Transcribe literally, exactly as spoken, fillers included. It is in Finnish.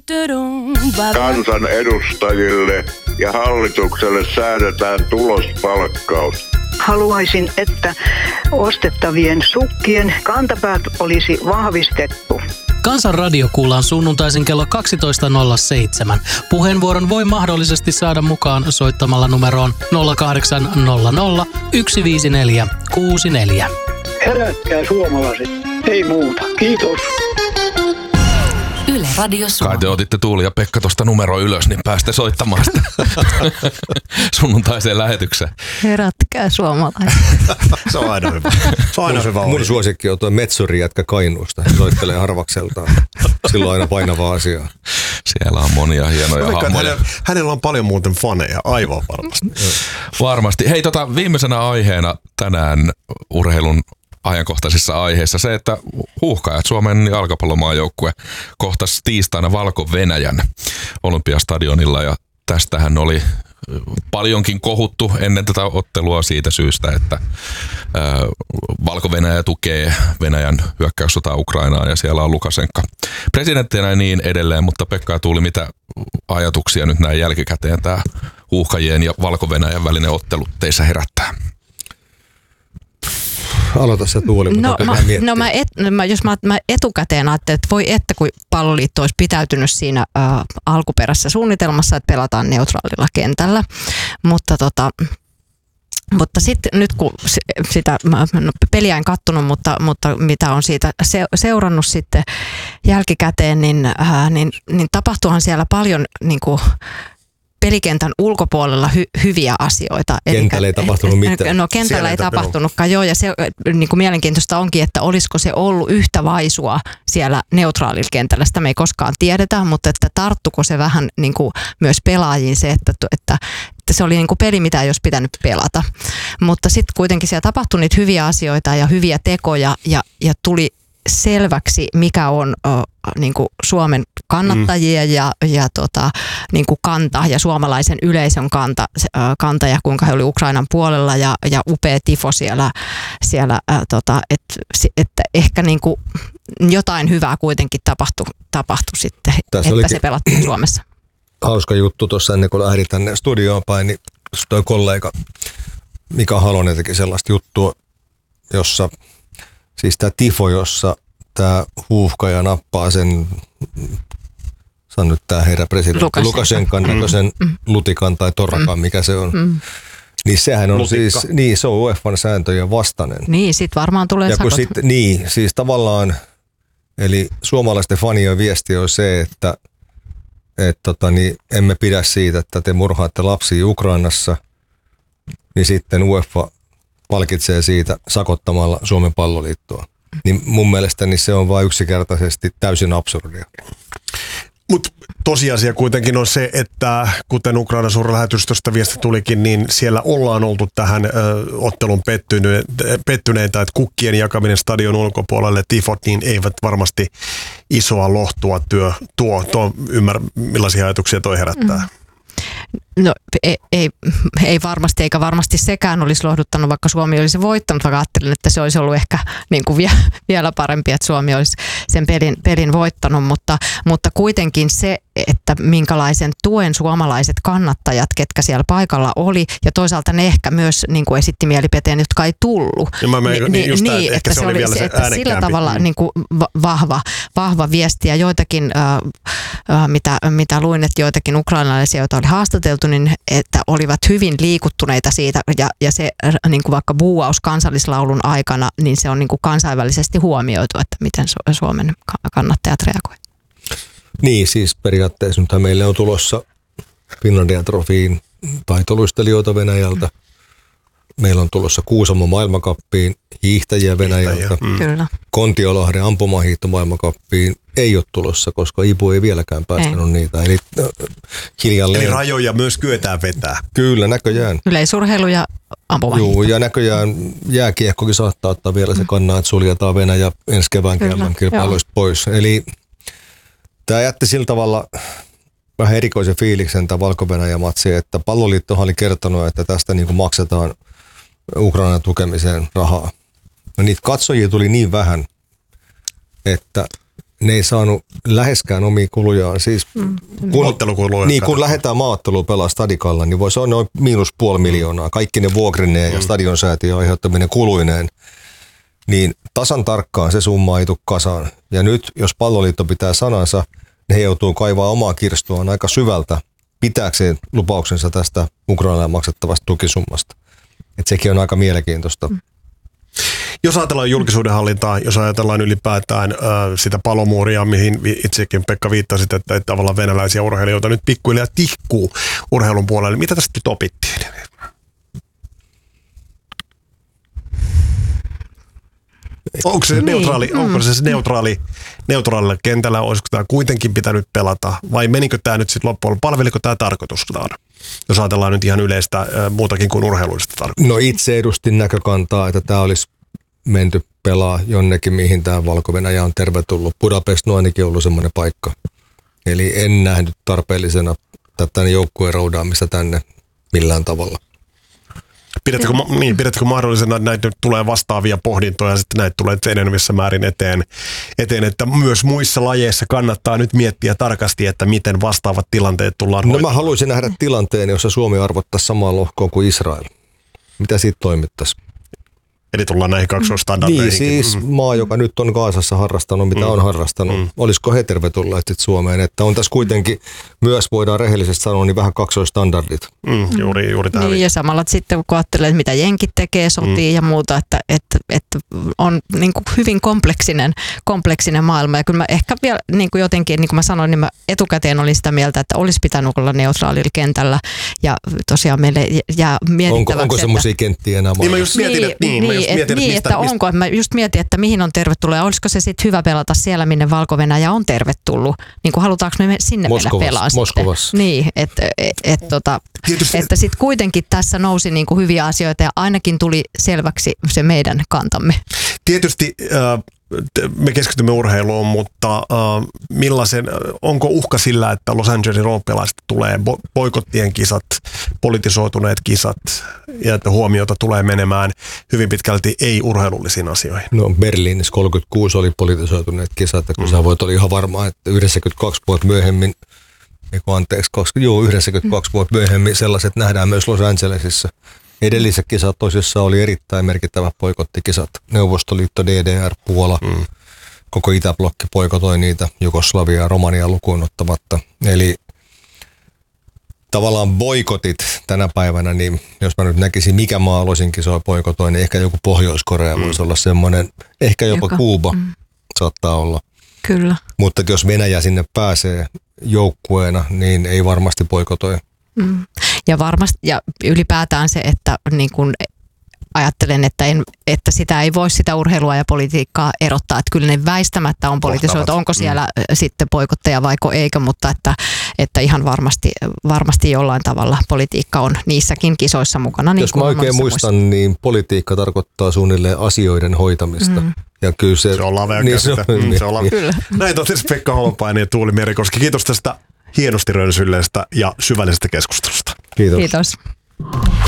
Kansan edustajille ja hallitukselle säädetään tulospalkkaus. Haluaisin, että ostettavien sukkien kantapäät olisi vahvistettu. Kansan radio kuullaan sunnuntaisin kello kaksitoista nolla seitsemän. Puheenvuoron voi mahdollisesti saada mukaan soittamalla numeroon nolla kahdeksan nolla nolla yksi viisi neljä kuusi neljä. Herätkää suomalaiset, ei muuta. Kiitos. Yle Radio Suomi. Kai te otitte Tuuli ja Pekka tuosta numero ylös, niin pääste soittamaan sitä sunnuntaiseen lähetykseen. Herätkää suomalaiset. Se on aina hyvä. Se on aina hyvä. Mun suosikki on tuo metsuri jätkä Kainuusta. Soittelee harvakseltaan. Silloin aina painavaa asiaa. Siellä on monia hienoja hahmoja. Hänellä, hänellä on paljon muuten faneja, aivan varmasti. Varmasti. Hei, tota, viimeisenä aiheena tänään urheilun ajankohtaisissa aiheissa se, että Huuhkajat, Suomen jalkapallomaajoukkue, kohtasi tiistaina Valko-Venäjän Olympiastadionilla ja tästähän oli paljonkin kohuttu ennen tätä ottelua siitä syystä, että Valko-Venäjä tukee Venäjän hyökkäyssotaa Ukrainaan ja siellä on Lukašenka presidenttinä ja niin edelleen, mutta Pekka ja Tuuli, mitä ajatuksia nyt näin jälkikäteen tämä Huuhkajien ja Valko-Venäjän välinen ottelu teissä herättää? Aloita se Tuuli, no, mä, no mä, et, mä jos mä, mä etukäteen ajattelin, että voi että kun Palloliitto olisi pitäytynyt siinä ä, alkuperäisessä suunnitelmassa, että pelataan neutraalilla kentällä, mutta tota, mutta sitten nyt kun sitä no, peliä en kattonut, mutta, mutta mitä on siitä se, seurannut sitten jälkikäteen, niin, ä, niin, niin tapahtuuhan siellä paljon niin kuin pelikentän ulkopuolella hy- hyviä asioita. Kentällä ei tapahtunut mitään. No kentällä siellä ei tapahtunutkaan, joo, ja se niin kuin mielenkiintoista onkin, että olisiko se ollut yhtä vaisua siellä neutraalilla kentällä. Sitä me ei koskaan tiedetä, mutta että tarttuko se vähän niin kuin myös pelaajiin se, että, että, että se oli niin kuin peli, mitä ei olisi pitänyt pelata. Mutta sitten kuitenkin siellä tapahtui niitä hyviä asioita ja hyviä tekoja, ja, ja tuli selväksi, mikä on äh, niin kuin Suomen kannattajien mm. ja, ja tota, niin kuin kanta ja suomalaisen yleisön kanta, äh, kanta ja kuinka he oli Ukrainan puolella ja, ja upea tifo siellä, siellä äh, tota, että et ehkä niin kuin jotain hyvää kuitenkin tapahtui, tapahtui sitten, tässä että se pelattiin Suomessa. Hauska juttu tuossa ennen kuin lähdin tänne studioon päin, niin toi kollega Mika Halonen teki sellaista juttua, jossa siis tämä tifo, jossa tämä Huuhkaja nappaa sen, sano nyt tämä herra presidentti, Lukašenkan näköisen mm. lutikan tai torakan, mm. mikä se on. Mm. Niin sehän on Lutikka. siis, niin se on UEFAn sääntöjen vastainen. Niin, sit varmaan tulee ja sakot. Sit, niin, siis tavallaan, eli suomalaisten fanien viesti on se, että et tota, niin emme pidä siitä, että te murhaatte lapsia Ukrainassa, niin sitten UEFA palkitsee siitä sakottamalla Suomen Palloliittoa. Niin mun mielestäni se on vain yksinkertaisesti täysin absurdia. Mutta tosiasia kuitenkin on se, että kuten Ukrainan suurlähetystöstä viesti tulikin, niin siellä ollaan oltu tähän ö, ottelun pettyne, pettyneitä, että kukkien jakaminen stadion ulkopuolelle, tifot, niin eivät varmasti isoa lohtua työ tuo. tuo ymmärrä, millaisia ajatuksia toi herättää. Mm. No ei, ei, ei varmasti, eikä varmasti sekään olisi lohduttanut, vaikka Suomi olisi voittanut, vaikka ajattelin, että se olisi ollut ehkä niin kuin vie, vielä parempi, että Suomi olisi sen pelin, pelin voittanut, mutta, mutta kuitenkin se, että minkälaisen tuen suomalaiset kannattajat, ketkä siellä paikalla oli, ja toisaalta ne ehkä myös niin kuin esitti mielipiteen, jotka ei tullut. Ja mä menen, niin, just niin, että, että se oli vielä se, että sillä tavalla mm. niin kuin vahva, vahva viesti, ja joitakin, äh, mitä, mitä luin, että joitakin ukrainalaisia, joita oli haastateltu, niin että olivat hyvin liikuttuneita siitä, ja, ja se niin kuin vaikka buuaus kansallislaulun aikana, niin se on niin kuin kansainvälisesti huomioitu, että miten Suomen kannattajat reagoivat. Niin, siis periaatteessa nyt meille on tulossa Finlandia Trofiin taitoluistelijoita Venäjältä. Meillä on tulossa Kuusamo maailmankappiin hiihtäjiä Venäjältä. Mm. Kyllä. Kontiolahden ampumahiihto maailmankappiin ei ole tulossa, koska I B U ei vieläkään päästänyt ei. niitä. Eli, äh, hiljalleen. Eli rajoja myös kyetään vetää. Kyllä, näköjään. Yleisurheilu ja ampumahiihto. Joo, ja näköjään jääkiekkokin saattaa ottaa vielä se kannaa, että suljetaan Venäjä ensi kevään kevään kilpailuista pois. Eli tämä jätti sillä tavalla vähän erikoisen fiiliksen tämä Valko-Venäjä-matsi, että Palloliittohan oli kertonut, että tästä niin kuin maksetaan Ukrainan tukemiseen rahaa. No niitä katsojia tuli niin vähän, että ne ei saanut läheskään omia kulujaan. Siis Mm. kun, Ottelukuluja. niin, kun lähdetään maaotteluun pelaa stadikalla, niin voi se on noin miinus puoli miljoonaa. Kaikki ne vuokrineen ja stadionsäätiön aiheuttaminen kuluineen. Niin tasan tarkkaan se summa ei tule kasaan. Ja nyt, jos Palloliitto pitää sanansa, niin he joutuu kaivaa omaa kirstuaan aika syvältä pitääkseen lupauksensa tästä Ukrainalle maksettavasta tukisummasta. Että sekin on aika mielenkiintoista. Mm. Jos ajatellaan julkisuudenhallintaa, jos ajatellaan ylipäätään äh, sitä palomuuria, mihin itsekin Pekka viittasit, että, että tavallaan venäläisiä urheilijoita nyt pikkuhiljaa tihkuu urheilun puolelle. Mitä tästä nyt opittiin? Onko se, niin. neutraali, mm. onko se neutraali, neutraalilla kentällä, olisiko tämä kuitenkin pitänyt pelata, vai menikö tämä nyt sitten loppuun, palveliko tämä tarkoitustaan? Jos ajatellaan nyt ihan yleistä muutakin kuin urheilullista tarkoitusta. No itse edustin näkökantaa, että tämä olisi menty pelaa jonnekin, mihin tämä Valko-Venäjä on tervetullut. Budapest on ainakin ollut semmoinen paikka. Eli en nähnyt tarpeellisena tätä joukkueen roudaamista tänne millään tavalla. Pidätkö, niin, pidätkö mahdollisena, että näitä tulee vastaavia pohdintoja ja sitten näitä tulee enenevissä määrin eteen, eteen, että myös muissa lajeissa kannattaa nyt miettiä tarkasti, että miten vastaavat tilanteet tullaan hoitamaan? No mä haluaisin nähdä tilanteen, jossa Suomi arvottaisi samaa lohkoa kuin Israel. Mitä siitä toimittaisiin? Eli tullaan näihin kaksoistandardeihin. Niin siis mm. maa, joka nyt on Gaasassa harrastanut, mitä mm. on harrastanut. Mm. Olisiko he tervetulleet sitten Suomeen? Että on tässä kuitenkin myös, voidaan rehellisesti sanoa, niin vähän kaksoistandardit. Mm, juuri, juuri tähän. Niin, ja samalla sitten kun ajattelee, mitä jenkit tekee, sotii mm. ja muuta, että, että, että on niin kuin hyvin kompleksinen, kompleksinen maailma. Ja kyllä mä ehkä vielä niin kuin jotenkin, niin kuin mä sanoin, niin mä etukäteen olin sitä mieltä, että olisi pitänyt olla neutraalilla kentällä. Ja tosiaan meille jää mietittäväksi. Onko, onko semmoisia kenttiä enää? Niin mä just mietin, että niin, niin, Mietin, että, niin, mistä, että mistä... onko. Mä just mietin, että mihin on tervetullut ja olisiko se sitten hyvä pelata siellä, minne Valko-Venäjä on tervetullut. Niin kuin halutaanko me sinne Moskovas, mennä pelaa Moskovas. sitten. Niin, että et, et, tota, että sitten kuitenkin tässä nousi niin kuin hyviä asioita ja ainakin tuli selväksi se meidän kantamme. Tietysti äh, me keskitymme urheiluun, mutta äh, millaisen, onko uhka sillä, että Los Angelesin olympialaisista tulee bo- boikottien kisat, politisoituneet kisat ja että huomiota tulee menemään hyvin pitkälti ei-urheilullisiin asioihin? No Berliinissä kolmekymmentäkuusi oli politisoituneet kisat, ja kun mm. sä voit olla ihan varma, että yhdeksänkymmentäkaksi vuotta myöhemmin, eikö anteeksi, joo, yhdeksänkymmentäkaksi vuotta myöhemmin sellaiset nähdään myös Los Angelesissa. Edelliset kisat tosissaan oli erittäin merkittävät boikottikisat. Neuvostoliitto, D D R, Puola, mm. koko Itäblokki boikotoi niitä, Jugoslavia ja Romania lukuun ottamatta. Eli tavallaan boikotit tänä päivänä, niin jos mä nyt näkisin, mikä maa aloisin kisoja boikotoi, niin ehkä joku Pohjois-Korea mm. voisi olla semmoinen, ehkä jopa Joka. Kuuba mm. saattaa olla. Kyllä. Mutta jos Venäjä sinne pääsee joukkueena, niin ei varmasti boikotoi. Mm. Ja varmasti, ja ylipäätään se, että niin kun ajattelen, että, en, että sitä ei voi sitä urheilua ja politiikkaa erottaa, että kyllä ne väistämättä on politisoitu, onko siellä mm. sitten boikotteja vaiko eikä, mutta että, että ihan varmasti, varmasti jollain tavalla politiikka on niissäkin kisoissa mukana. Niin jos mä oikein muistan, muista. niin politiikka tarkoittaa suunnilleen asioiden hoitamista. Mm. Ja kyllä se, se on lavea niin se, mm, se on kyllä. Näin totesi Pekka Holopainen ja Tuuli Merikoski. Kiitos tästä hienosti rönsylleestä ja syvällisestä keskustelusta. Kiitos. Kiitos.